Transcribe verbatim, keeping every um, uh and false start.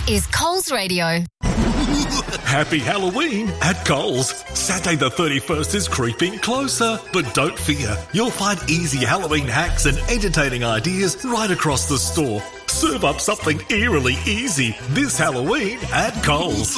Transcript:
is Coles Radio. Happy Halloween at Coles. Saturday the thirty-first is creeping closer. But don't fear, you'll find easy Halloween hacks and entertaining ideas right across the store. Serve up something eerily easy this Halloween at Coles.